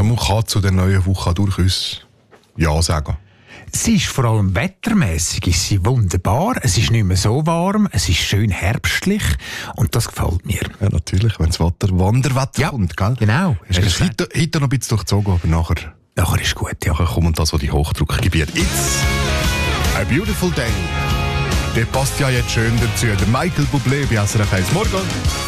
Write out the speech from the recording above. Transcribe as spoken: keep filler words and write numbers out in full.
man kann zu der neuen Woche durchaus Ja sagen. Es ist vor allem wettermässig ist sie wunderbar. Es ist nicht mehr so warm, es ist schön herbstlich und das gefällt mir. Ja, natürlich, wenn das Wetter, Wanderwetter Ja, kommt, gell? genau. Es ist heute, heute noch ein bisschen durchzogen, aber nachher, Nachher ist gut, ja. nachher kommen da so die Hochdruckgebiete. It's a beautiful day. Der passt ja jetzt schön dazu. Der Michael Bublé bei S R F eins. Morgen.